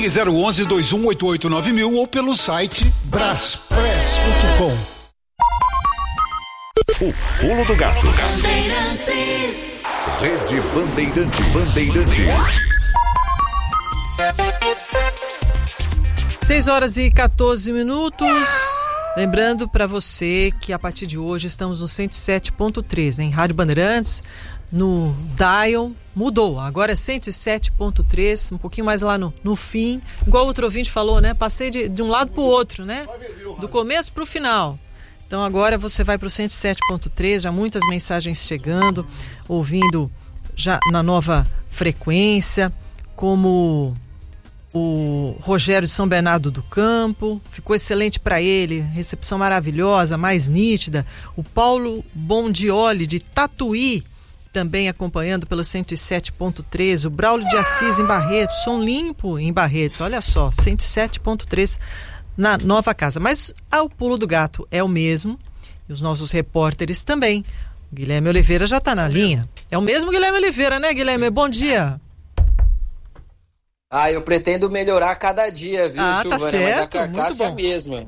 Ligue 011-2188-9000 ou pelo site braspress.com. O Pulo do Gato. Rede Bandeirantes. 6h14. Lembrando para você que a partir de hoje estamos no 107.3, né? Em Rádio Bandeirantes, no dial, mudou, agora é 107.3, um pouquinho mais lá no fim, igual o outro ouvinte falou, né? Passei de um lado pro outro, né? Do começo pro final. Então agora você vai pro 107.3, já muitas mensagens chegando, ouvindo já na nova frequência, como o Rogério de São Bernardo do Campo, ficou excelente para ele, recepção maravilhosa, mais nítida. O Paulo Bondioli de Tatuí, também acompanhando pelo 107.3, o Braulio de Assis em Barretos, som limpo em Barretos, olha só, 107.3 na nova casa. Mas o Pulo do Gato é o mesmo, e os nossos repórteres também. O Guilherme Oliveira já está na linha. É o mesmo Guilherme Oliveira, né, Guilherme? Bom dia. Eu pretendo melhorar a cada dia, viu, Silvana? Tá certo, mas a carcaça é a mesma.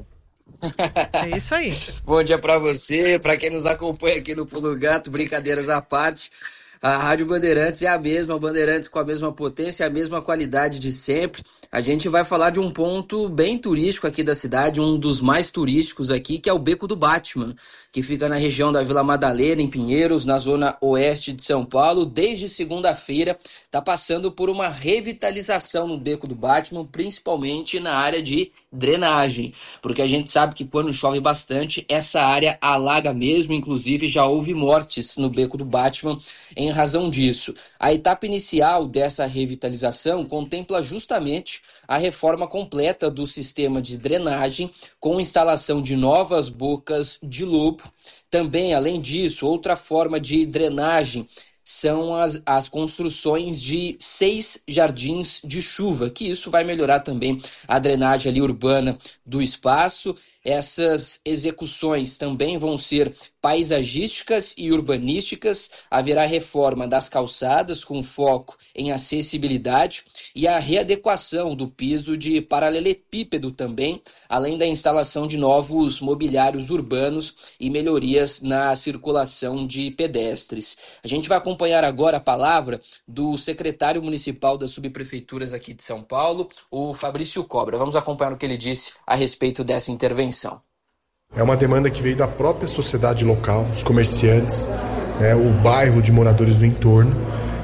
É isso aí. Bom dia pra você, pra quem nos acompanha aqui no Pulo Gato, brincadeiras à parte. A Rádio Bandeirantes é a mesma, Bandeirantes com a mesma potência, a mesma qualidade de sempre. A gente vai falar de um ponto bem turístico aqui da cidade, um dos mais turísticos aqui, que é o Beco do Batman, que fica na região da Vila Madalena, em Pinheiros, na zona oeste de São Paulo. Desde segunda-feira está passando por uma revitalização no Beco do Batman, principalmente na área de drenagem, porque a gente sabe que quando chove bastante, essa área alaga mesmo, inclusive já houve mortes no Beco do Batman em razão disso. A etapa inicial dessa revitalização contempla justamente a reforma completa do sistema de drenagem, com instalação de novas bocas de lobo. Também, além disso, outra forma de drenagem são as construções de 6 jardins de chuva, que isso vai melhorar também a drenagem ali urbana do espaço. Essas execuções também vão ser paisagísticas e urbanísticas. Haverá reforma das calçadas com foco em acessibilidade e a readequação do piso de paralelepípedo também, além da instalação de novos mobiliários urbanos e melhorias na circulação de pedestres. A gente vai acompanhar agora a palavra do secretário municipal das subprefeituras aqui de São Paulo, o Fabrício Cobra. Vamos acompanhar o que ele disse a respeito dessa intervenção. É uma demanda que veio da própria sociedade local, os comerciantes, né, o bairro de moradores do entorno,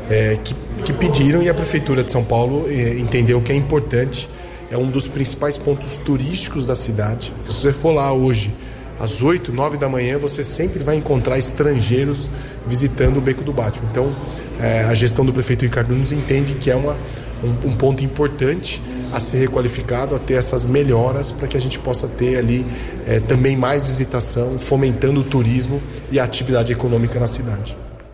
que pediram, e a Prefeitura de São Paulo entendeu que é importante, é um dos principais pontos turísticos da cidade. Se você for lá hoje, às 8, 9 da manhã, você sempre vai encontrar estrangeiros visitando o Beco do Batman. Então, a gestão do prefeito Ricardo Nunes entende que é um ponto importante a ser requalificado, a ter essas melhoras para que a gente possa ter ali também mais visitação, fomentando o turismo e a atividade econômica na cidade.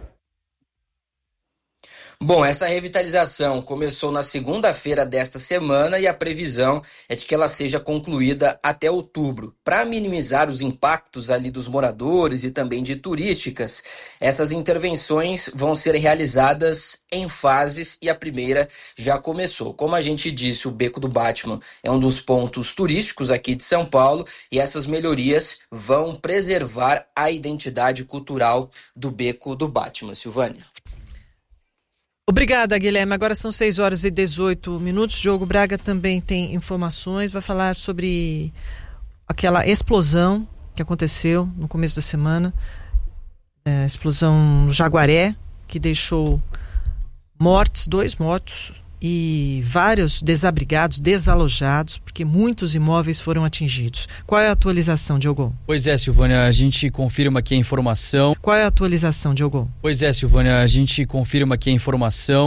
Bom, essa revitalização começou na segunda-feira desta semana e a previsão é de que ela seja concluída até outubro. Para minimizar os impactos ali dos moradores e também de turísticas, essas intervenções vão ser realizadas em fases e a primeira já começou. Como a gente disse, o Beco do Batman é um dos pontos turísticos aqui de São Paulo e essas melhorias vão preservar a identidade cultural do Beco do Batman. Silvânia. Obrigada, Guilherme. Agora são 6h18. Diogo Braga também tem informações, vai falar sobre aquela explosão que aconteceu no começo da semana, explosão no Jaguaré, que deixou 2 mortos e vários desabrigados, desalojados, porque muitos imóveis foram atingidos. Qual é a atualização, Diogo? Pois é, Silvânia, a gente confirma aqui a informação. Qual é a atualização, Diogo? Pois é, Silvânia, a gente confirma aqui a informação.